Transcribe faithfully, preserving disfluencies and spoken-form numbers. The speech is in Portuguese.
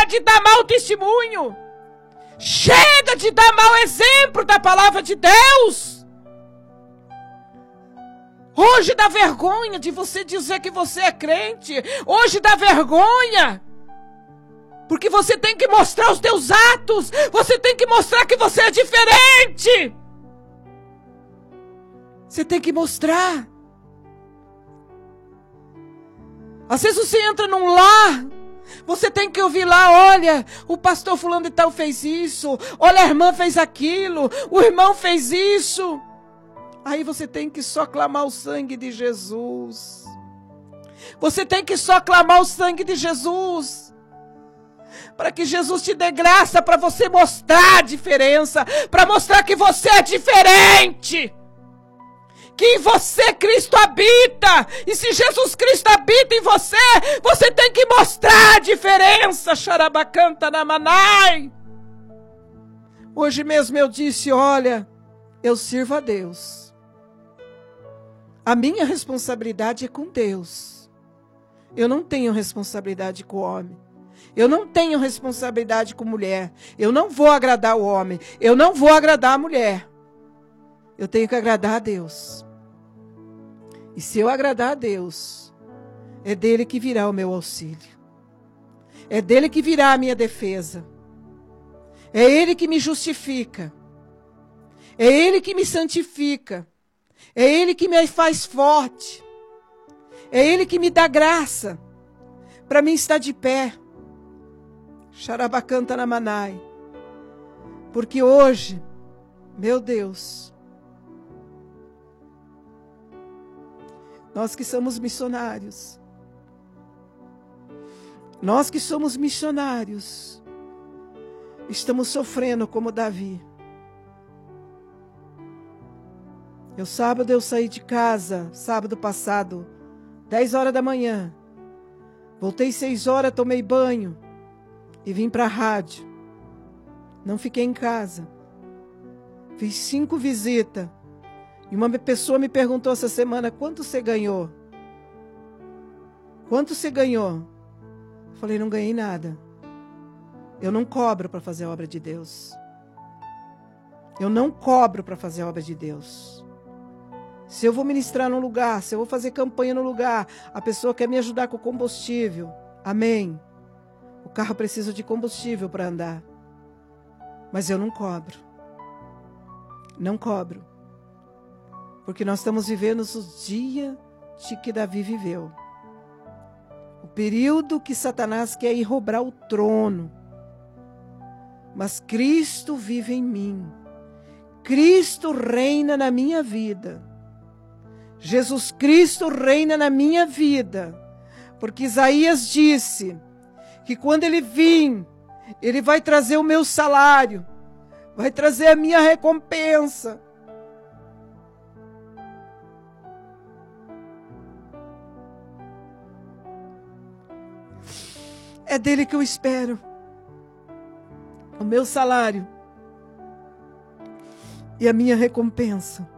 de dar mau testemunho. Chega de dar mau exemplo da palavra de Deus. Hoje dá vergonha de você dizer que você é crente. Hoje dá vergonha. Porque você tem que mostrar os teus atos. Você tem que mostrar que você é diferente. Você tem que mostrar. Às vezes você entra num lar, você tem que ouvir lá, olha, o pastor fulano de tal fez isso, olha, a irmã fez aquilo, o irmão fez isso. Aí você tem que só clamar o sangue de Jesus. Você tem que só clamar o sangue de Jesus. Para que Jesus te dê graça para você mostrar a diferença, para mostrar que você é diferente. Que em você Cristo habita. E se Jesus Cristo habita em você, você tem que mostrar a diferença. Xarabacanta na manai. Hoje mesmo eu disse, olha, eu sirvo a Deus. A minha responsabilidade é com Deus. Eu não tenho responsabilidade com o homem. Eu não tenho responsabilidade com mulher. Eu não vou agradar o homem. Eu não vou agradar a mulher. Eu tenho que agradar a Deus. E se eu agradar a Deus, é dele que virá o meu auxílio. É dele que virá a minha defesa. É ele que me justifica. É ele que me santifica. É ele que me faz forte. É ele que me dá graça para mim estar de pé. Xarabacanta na manai. Porque hoje, meu Deus, nós que somos missionários, nós que somos missionários, estamos sofrendo como Davi. Eu sábado eu saí de casa, sábado passado, dez horas da manhã. Voltei seis horas, tomei banho e vim para a rádio. Não fiquei em casa. Fiz cinco visitas. E uma pessoa me perguntou essa semana, quanto você ganhou? Quanto você ganhou? Eu falei, não ganhei nada. Eu não cobro para fazer a obra de Deus. Eu não cobro para fazer a obra de Deus. Se eu vou ministrar num lugar, se eu vou fazer campanha no lugar, a pessoa quer me ajudar com combustível. Amém. O carro precisa de combustível para andar. Mas eu não cobro. Não cobro. Porque nós estamos vivendo os dias de que Davi viveu. O período que Satanás quer ir roubar o trono. Mas Cristo vive em mim. Cristo reina na minha vida. Jesus Cristo reina na minha vida. Porque Isaías disse que quando ele vir, ele vai trazer o meu salário. Vai trazer a minha recompensa. É dele que eu espero. O meu salário. E a minha recompensa.